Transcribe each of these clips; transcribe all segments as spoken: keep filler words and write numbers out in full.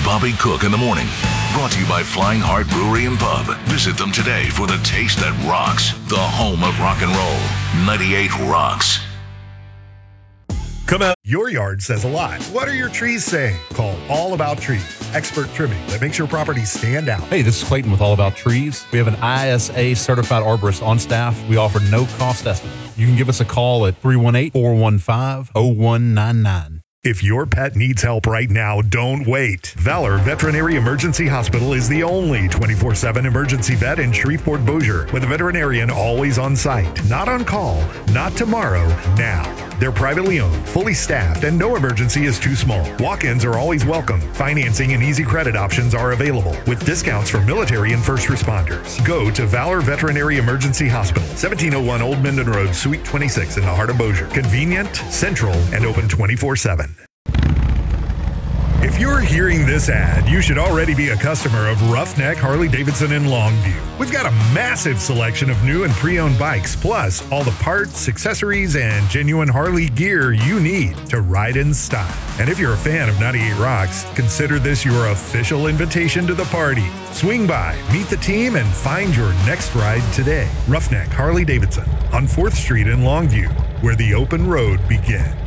Bobby Cook in the morning. Brought to you by Flying Heart Brewery and Pub. Visit them today for the taste that rocks. The home of rock and roll. ninety-eight Rocks. Come out. Your yard says a lot. What are your trees saying? Call All About Trees. Expert trimming that makes your property stand out. Hey, this is Clayton with All About Trees. We have an I S A certified arborist on staff. We offer no cost estimate. You can give us a call at three one eight, four one five, zero one nine nine. If your pet needs help right now, don't wait. Valor Veterinary Emergency Hospital is the only twenty-four seven emergency vet in Shreveport Bossier, with a veterinarian always on site. Not on call, not tomorrow, now. They're privately owned, fully staffed, and no emergency is too small. Walk-ins are always welcome. Financing and easy credit options are available, with discounts for military and first responders. Go to Valor Veterinary Emergency Hospital, seventeen oh one Old Minden Road, Suite twenty-six in the heart of Bossier. Convenient, central, and open twenty-four seven. If you're hearing this ad, you should already be a customer of Roughneck Harley-Davidson in Longview. We've got a massive selection of new and pre-owned bikes, plus all the parts, accessories, and genuine Harley gear you need to ride in style. And if you're a fan of ninety-eight Rocks, consider this your official invitation to the party. Swing by, meet the team, and find your next ride today. Roughneck Harley-Davidson on fourth Street in Longview, where the open road begins.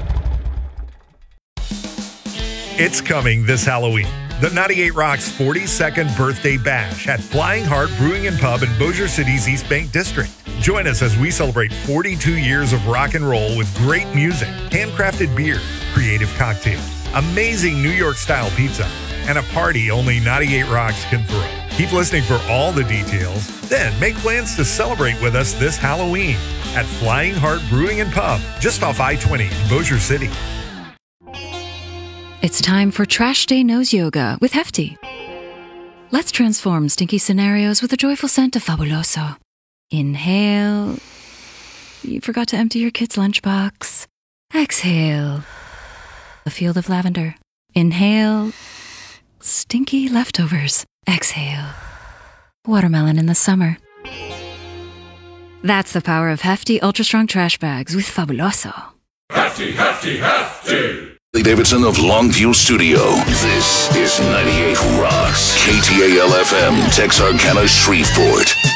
It's coming this Halloween. The ninety-eight Rocks forty-second Birthday Bash at Flying Heart Brewing and Pub in Bossier City's East Bank District. Join us as we celebrate forty-two years of rock and roll with great music, handcrafted beer, creative cocktails, amazing New York-style pizza, and a party only ninety-eight Rocks can throw. Keep listening for all the details, then make plans to celebrate with us this Halloween at Flying Heart Brewing and Pub, just off I twenty in Bossier City. It's time for Trash Day Nose Yoga with Hefty. Let's transform stinky scenarios with a joyful scent of Fabuloso. Inhale. You forgot to empty your kid's lunchbox. Exhale. A field of lavender. Inhale. Stinky leftovers. Exhale. Watermelon in the summer. That's the power of Hefty Ultra Strong Trash Bags with Fabuloso. Hefty, hefty, hefty! Davidson of Longview Studio. This is ninety-eight Rocks. K T A L F M, Texarkana, Shreveport.